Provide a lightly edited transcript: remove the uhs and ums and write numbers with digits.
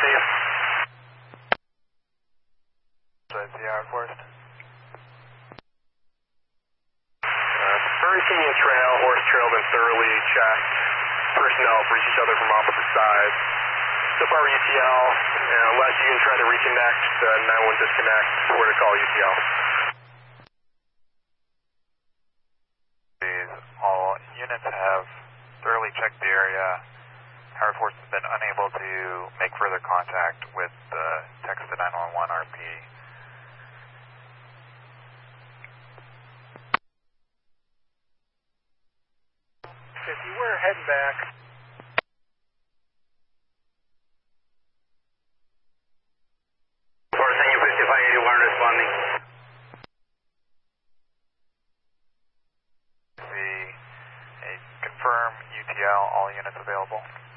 Northeast. Sierra Forest. Very convenient trail, horse trail been thoroughly checked. Personnel have reached each other from opposite sides. So far UTL, unless you can try to reconnect, 911 disconnect, where to call UTL. All units have thoroughly checked the area. Howard Force has been unable to make further contact with the text to 911 RP. 50, we're heading back. Force, can you 5581 responding? Confirm UTL, all units available.